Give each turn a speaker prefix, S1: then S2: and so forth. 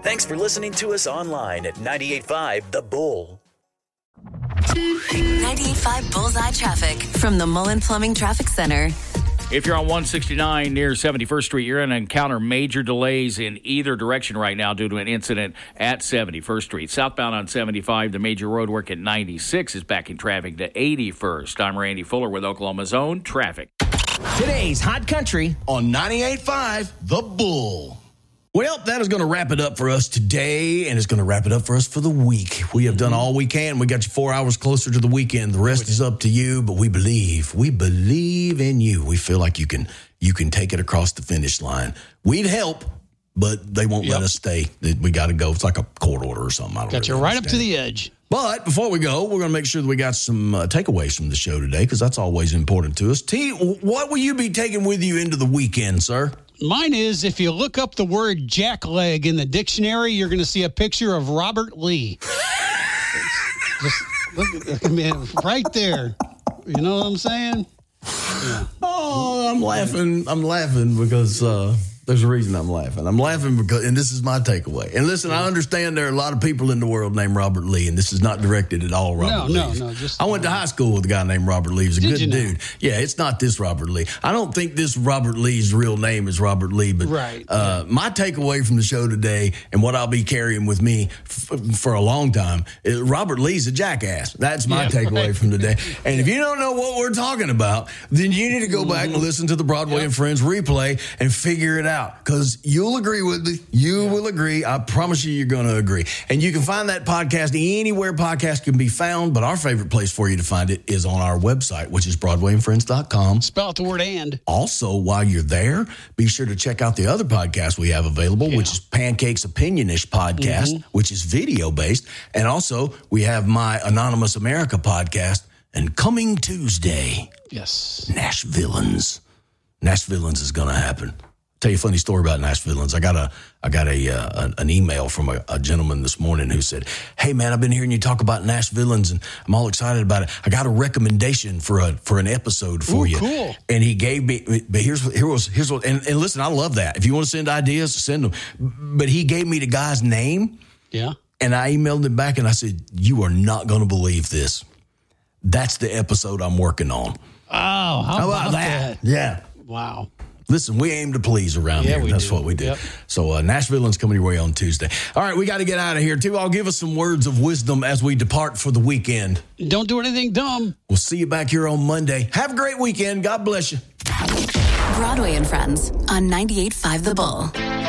S1: Thanks for listening to us online at 98.5 The Bull.
S2: 98.5 Bullseye Traffic from the Mullen Plumbing Traffic Center.
S3: If you're on 169 near 71st Street, you're going to encounter major delays in either direction right now due to an incident at 71st Street. Southbound on 75, the major road work at 96 is backing traffic to 81st. I'm Randy Fuller with Oklahoma's Own Traffic.
S4: Today's Hot Country on 98.5 The Bull. Well, that is going to wrap it up for us today, and it's going to wrap it up for us for the week. We have done all we can. We got you 4 hours closer to the weekend. The rest is up to you, but we believe in you. We feel like you can take it across the finish line. We'd help, but they won't let us stay. We got to go. It's like a court order or something. I don't
S5: got you right up to the edge.
S4: But before we go, we're going to make sure that we got some takeaways from the show today, because that's always important to us. T, what will you be taking with you into the weekend, sir?
S5: Mine is, if you look up the word jackleg in the dictionary, you're going to see a picture of Robert Lee. Just look, man, right there. You know what I'm saying? Yeah.
S4: Oh, I'm laughing because there's a reason I'm laughing. I'm laughing because, and this is my takeaway. And listen, I understand there are a lot of people in the world named Robert Lee, and this is not directed at all Robert Lee.
S5: No.
S4: I went to high school with a guy named Robert Lee. He's a good dude. Yeah, it's not this Robert Lee. I don't think this Robert Lee's real name is Robert Lee, but my takeaway from the show today and what I'll be carrying with me for a long time is Robert Lee's a jackass. That's my takeaway from today. And if you don't know what we're talking about, then you need to go back and listen to the Broadway and Friends replay and figure it out. Because you'll agree with me. You will agree. I promise you're going to agree. And you can find that podcast anywhere podcasts can be found. But our favorite place for you to find it is on our website, which is BroadwayandFriends.com.
S5: Spell out the word "and."
S4: Also, while you're there, be sure to check out the other podcast we have available, which is Pancake's Opinion-ish podcast, which is video-based. And also, we have my Anonymous America podcast. And coming Tuesday, Nashvillans. Nashvillans is going to happen. Tell you a funny story about Nashvillans. I got an email from a gentleman this morning who said, "Hey man, I've been hearing you talk about Nashvillans and I'm all excited about it. I got a recommendation for an episode for you."
S5: Cool.
S4: And he gave me, but here's what. And listen, I love that. If you want to send ideas, send them. But he gave me the guy's name.
S5: Yeah.
S4: And I emailed him back and I said, "You are not going to believe this. That's the episode I'm working on."
S5: Oh, how about that?
S4: Yeah.
S5: Wow.
S4: Listen, we aim to please around here. That's what we do. Yep. So Nashvillans coming your way on Tuesday. All right, we got to get out of here, too. I'll give us some words of wisdom as we depart for the weekend.
S5: Don't do anything dumb.
S4: We'll see you back here on Monday. Have a great weekend. God bless you.
S2: Broadway and Friends on 98.5 The Bull.